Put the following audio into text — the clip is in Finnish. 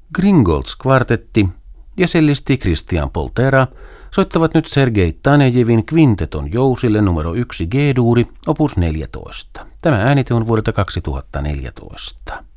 Gringolds kvartetti ja sellisti Christian Poltera soittavat nyt Sergei Tanejevin kvinteton jousille numero 1 G-duuri opus 14. Tämä äänite on vuodelta 2014.